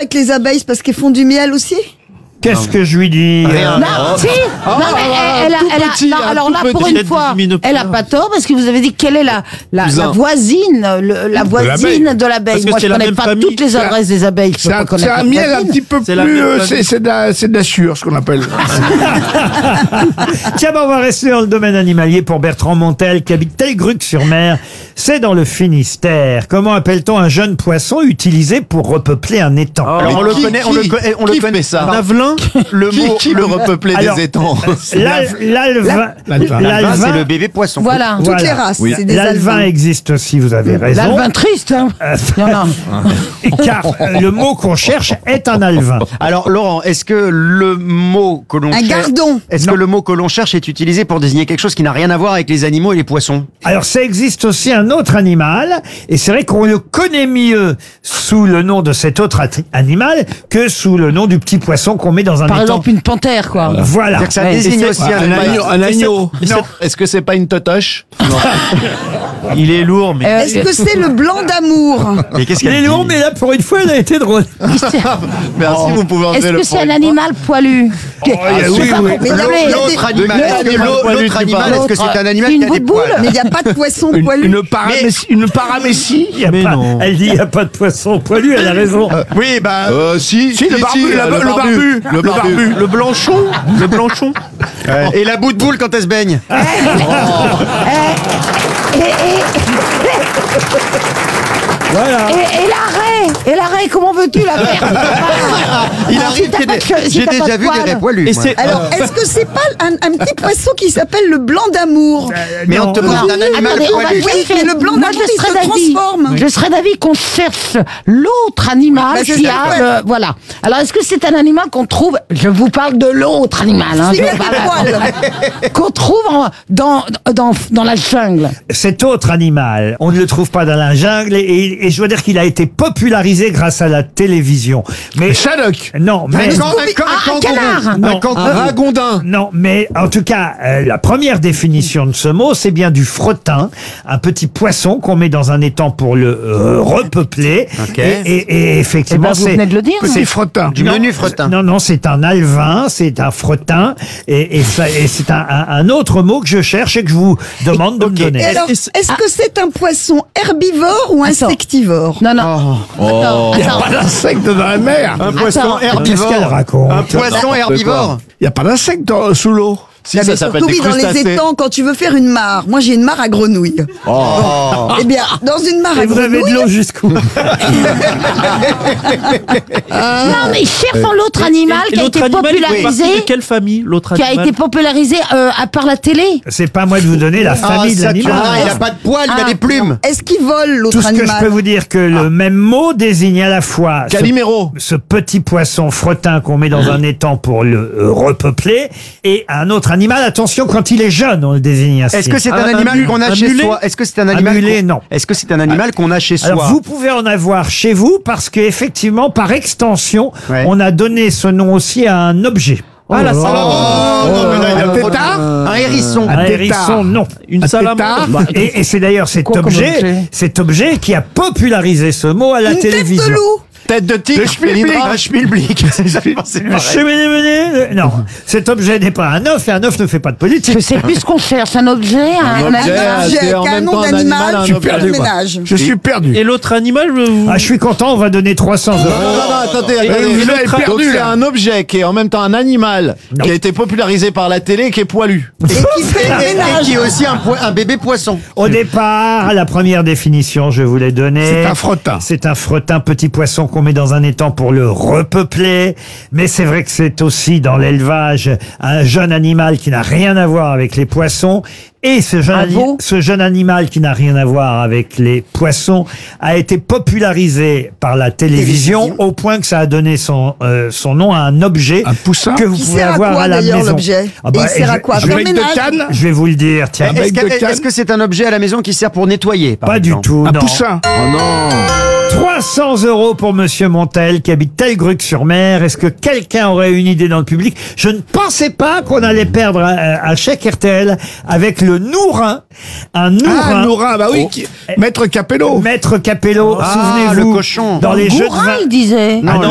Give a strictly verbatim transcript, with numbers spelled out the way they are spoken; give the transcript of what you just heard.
avec les abeilles, c'est parce qu'elles font du miel aussi? Qu'est-ce que je lui dis? Rien. Non, si. Oh, non, mais elle, elle a, tout elle a- petit, non, un alors tout là, pour petit. une fois, Minopia. elle a pas tort parce que vous avez dit quelle est la, la, Cousin. la voisine, le- la voisine de l'abeille. Parce que Moi, c'est je la connais même pas famille. toutes les adresses des abeilles. Je peux C'est pas un, connaître c'est un la miel un voisine. petit peu C'est la plus. même euh, famille. C'est c'est de la, c'est de la sûre, ce qu'on appelle. Tiens, ben, on va rester dans le domaine animalier pour Bertrand Montel, qui habite Telgruc-sur-Mer. C'est dans le Finistère. Comment appelle-t-on un jeune poisson utilisé pour repeupler un étang? Alors on le qui- connaît, on qui- le, co- on le qui connaît fait ça Pardon. Navelin. Le Qui, mot, qui le veut repeupler Alors, des étangs? L'al- L'alvin. L'alvin. L'alvin, c'est le bébé poisson. Voilà. Toutes Voilà. les races, Oui. c'est des L'alvin alvins. existe aussi, vous avez raison. L'alvin triste, hein. Il y en a. Car euh, le mot qu'on cherche est un alvin. Alors Laurent, est-ce que le mot que l'on Un cherche, gardon. est-ce que le mot que l'on cherche est utilisé pour désigner quelque chose qui n'a rien à voir avec les animaux et les poissons? Alors, ça existe aussi un autre animal, et c'est vrai qu'on le connaît mieux sous le nom de cet autre ati- animal que sous le nom du petit poisson qu'on met dans un Par étang. exemple, une panthère, quoi. Voilà. C'est-à-dire que ça Ouais. désigne Et aussi c'est- un, Un animal. agneau. Un agneau. Non. Est-ce que c'est pas une totoche? Il est lourd, mais. Euh, Est-ce que c'est le blanc d'amour? Mais qu'est-ce Il qu'elle est dit long, mais là, pour une fois, il a été drôle. Merci, vous pouvez enlever Est-ce le que c'est un point. animal poilu? oui, oui. Mais il y a- L'autre mais il y a des- animal, est-ce que l'autre- Poilu, l'autre tu animal, parles. est-ce que c'est un animal Une qui a des boule-boule. poils? Mais il n'y a pas de poisson Une, poilu. une, paramécie, une paramécie. Il y a Mais pas- non. Elle dit il n'y a pas de poisson poilu, elle a raison. Oui, bah. Euh, si, Si, le barbu, euh, la- le barbu, le le barbu, barbu. le blanchon, le blanchon. euh, et la bout de boule quand elle se baigne. Et, et, Voilà. et, et l'arrêt Et l'arrêt, comment veux-tu la faire? Il Ah, arrive si t'as qu'il y ait pas des- de che- si j'ai t'as pas déjà de vu poils. des raies poilus. Et moi. c'est. Alors, est-ce que c'est pas un, un petit poisson qui s'appelle le blanc d'amour? Mais on te Non. parle d'un animal Attendez, on va poilu. Oui, chercher. mais le blanc Moi, d'amour, je il serais se d'avis. transforme. Je serais d'avis qu'on cherche l'autre animal Bah, c'est qui ça, a ouais. le, voilà. Alors, est-ce que c'est un animal qu'on trouve, je vous parle de l'autre animal, hein, C'est je les vous parle- poils. qu'on trouve en- dans, dans, dans la jungle. Cet autre animal, on ne le trouve pas dans la jungle, et, et je dois dire qu'il a été popularisé grâce à la télévision. Mais Shadok. non, mais Un can- un can- Ah, un un kangourou. canard. non, Un kangourou. Un ragondin. non, mais en tout cas, euh, la première définition de ce mot, c'est bien du frottin, un petit poisson qu'on met dans un étang pour le euh, repeupler. Ok. Et, et- et Eh effectivement, ben, vous c'est venez de le dire. Petit frottin. Du Non, menu fretin. Non, non, c'est un alvin, c'est un fretin, et, et, ça- et c'est un, un- un autre mot que je cherche et que je vous demande de me Ok. donner. Et alors, Est-ce- est-ce que c'est un poisson herbivore ou Attends. insectivore? Non, non. Attends, Il n'y a attends. pas d'insecte dans la mer. Un poisson Attends. Qu'est-ce qu'elle herbivore. raconte? Un poisson herbivore. Il n'y a pas d'insecte dans- sous l'eau. Si, Non, ça mais s'appelle surtout, des oui, dans les crustacés. étangs, quand tu veux faire une mare. Moi, j'ai une mare à grenouilles. Oh. Eh bien, dans une mare à Et vous avez de grenouilles, l'eau jusqu'où? Non, mais cherchons l'autre animal Et qui a l'autre été animal, il fait popularisé, partie de quelle famille, l'autre qui a animal? été popularisé euh, à par la télé. C'est pas à moi de vous donner la Ah, famille de Saturnin, il l'animal. a pas de poils, il a Ah. des plumes. est-ce qu'il vole Tout l'autre ce que je peux animal? vous dire que le même mot désigne à la fois ce, Calimero. ce petit poisson frottin qu'on met dans un étang pour le euh, repeupler, et un autre animal, attention, quand il est jeune, on le désigne ainsi. Est-ce que c'est un, Un- un animal mu- qu'on a un chez mulet soi? Est-ce que c'est un Un animal mulet, qu'on- non. Est-ce que c'est un animal qu'on a chez soi? Alors vous pouvez en avoir chez vous parce que effectivement, par extension, Ouais. on a donné ce nom aussi à un objet. Ah, la Oh, salamandre. non, mais là, il a Un trop de- tétard. Un hérisson. Un tétard. hérisson, non. Une Un salamandre. tétard. Et, et c'est d'ailleurs cet quoi comme objet, objet cet objet qui a popularisé ce mot à la Une tête télévision. de loup? Tête de tigre. Le schmilblick. Lindra, Un schmilblick. J'avais pensé Un pareil. cheminée, non, cet objet n'est pas un œuf et un œuf ne fait pas de politique. Je sais plus ce qu'on cherche, un objet, un, objet, animal. ah, J'ai c'est en qu'un même nom temps un d'animal, animal, un je suis objet. perdu, moi. ménage. Je suis perdu. Et l'autre animal, je vous... Ah, je suis content, on va donner trois cents euros. Non, non, non, attendez, Et attendez. vous Et avez l'autre- perdu, donc c'est là. un objet qui est en même temps un animal, Non. qui a été popularisé par la télé, qui est poilu. Et qui fait le Et, et ménage. qui est aussi un, poi- un bébé poisson. Au départ, la première définition, je vous l'ai donnée. C'est un frottin. C'est un frottin, petit poisson qu'on met dans un étang pour le repeupler. Mais c'est vrai que c'est aussi dans l'élevage un jeune animal qui n'a rien à voir avec les poissons. Et ce jeune, Un ani- veau. ce jeune animal qui n'a rien à voir avec les poissons a été popularisé par la télévision, Télévision. au point que ça a donné son, euh, son nom à un objet Un poussin. que vous Qui pouvez sert à avoir quoi, à la d'ailleurs, maison. l'objet Ah Et bah, il sert à je- quoi? je, Comme bec de ménage? canne. je vais vous le dire, tiens. Est-ce bec de que canne. est-ce que c'est un objet à la maison qui sert pour nettoyer par Pas du exemple tout, Un non. poussin. Oh non. trois cents euros pour Monsieur Montel qui habite Telgruc-sur-Mer. Est-ce que quelqu'un aurait une idée dans le public? Je ne pensais pas qu'on allait perdre un, un chèque R T L avec le Nourin. Un Nourin. Ah, Nourin, bah oui. qui- Maître Capello. Maître Capello, Ah, souvenez-vous. le cochon. Dans les jeux de Gourin, vin. il disait. Ah non,